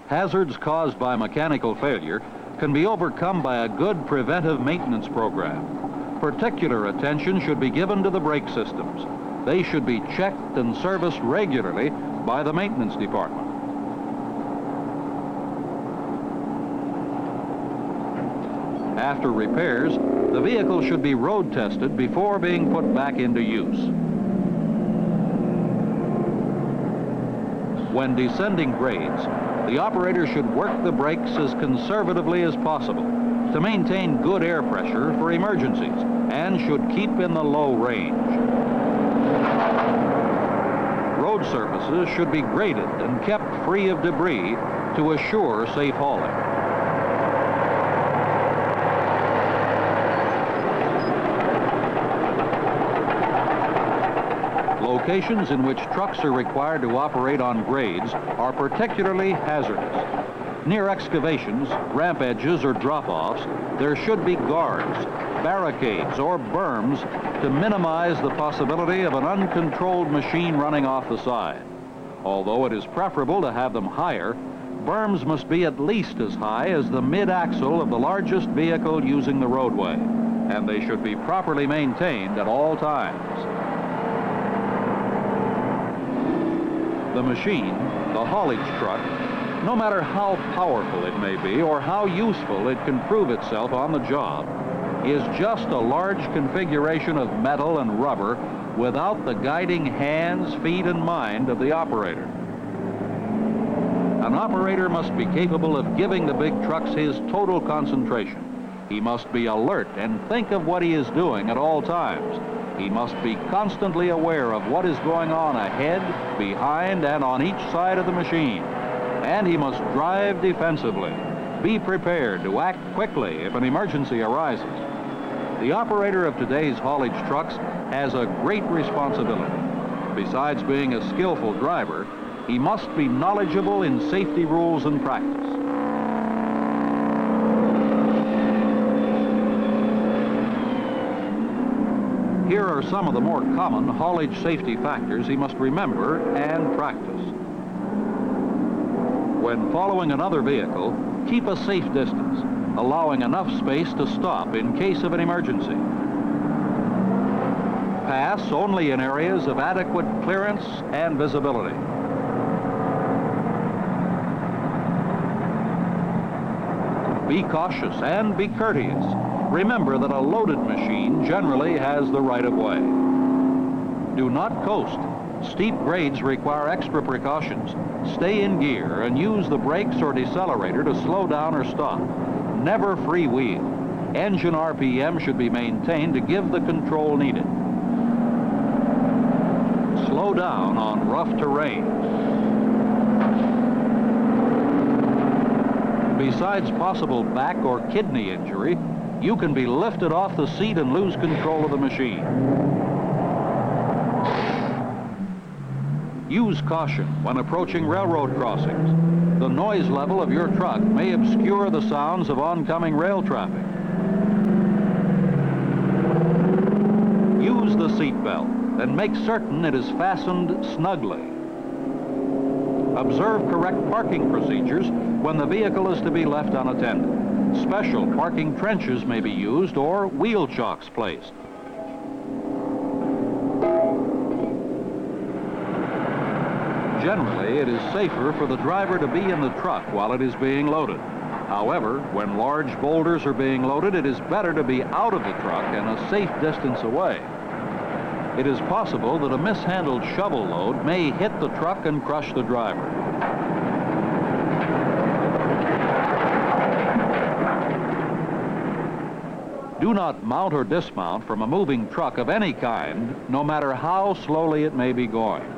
Hazards caused by mechanical failure can be overcome by a good preventive maintenance program. Particular attention should be given to the brake systems. They should be checked and serviced regularly by the maintenance department. After repairs, the vehicle should be road tested before being put back into use. When descending grades, the operator should work the brakes as conservatively as possible to maintain good air pressure for emergencies and should keep in the low range. Road surfaces should be graded and kept free of debris to assure safe hauling. Locations in which trucks are required to operate on grades are particularly hazardous. Near excavations, ramp edges, or drop-offs, there should be guards, barricades, or berms to minimize the possibility of an uncontrolled machine running off the side. Although it is preferable to have them higher, berms must be at least as high as the mid-axle of the largest vehicle using the roadway, and they should be properly maintained at all times. The machine, the haulage truck, no matter how powerful it may be or how useful it can prove itself on the job, is just a large configuration of metal and rubber without the guiding hands, feet, and mind of the operator. An operator must be capable of giving the big trucks his total concentration. He must be alert and think of what he is doing at all times. He must be constantly aware of what is going on ahead, behind, and on each side of the machine. And he must drive defensively. Be prepared to act quickly if an emergency arises. The operator of today's haulage trucks has a great responsibility. Besides being a skillful driver, he must be knowledgeable in safety rules and practice. Here are some of the more common haulage safety factors he must remember and practice. When following another vehicle, keep a safe distance, allowing enough space to stop in case of an emergency. Pass only in areas of adequate clearance and visibility. Be cautious and be courteous. Remember that a loaded machine generally has the right-of-way. Do not coast. Steep grades require extra precautions. Stay in gear and use the brakes or decelerator to slow down or stop. Never freewheel. Engine RPM should be maintained to give the control needed. Slow down on rough terrain. Besides possible back or kidney injury, you can be lifted off the seat and lose control of the machine. Use caution when approaching railroad crossings. The noise level of your truck may obscure the sounds of oncoming rail traffic. Use the seat belt and make certain it is fastened snugly. Observe correct parking procedures when the vehicle is to be left unattended. Special parking trenches may be used or wheel chocks placed. Generally, it is safer for the driver to be in the truck while it is being loaded. However, when large boulders are being loaded, it is better to be out of the truck and a safe distance away. It is possible that a mishandled shovel load may hit the truck and crush the driver. Do not mount or dismount from a moving truck of any kind, no matter how slowly it may be going.